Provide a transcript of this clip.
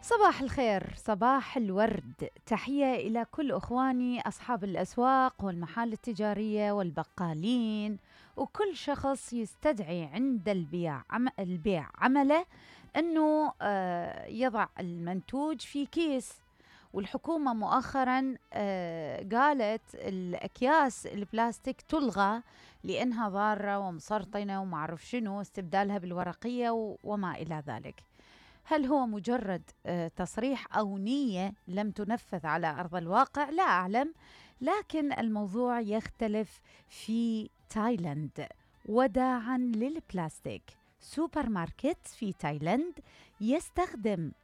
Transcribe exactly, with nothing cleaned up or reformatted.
صباح الخير، صباح الورد، تحية إلى كل أخواني أصحاب الأسواق والمحال التجارية والبقالين وكل شخص يستدعي عند البيع عم البيع عمله أنه آه، يضع المنتوج في كيس. والحكومة مؤخرا آه، قالت الأكياس البلاستيك تلغى لأنها ضارة ومسرطنة ومعرف شنو، استبدالها بالورقية و- وما إلى ذلك. هل هو مجرد آه، تصريح أو نية لم تنفذ على أرض الواقع؟ لا أعلم، لكن الموضوع يختلف في تايلاند. وداعا للبلاستيك، سوبر ماركت في تايلاند يستخدم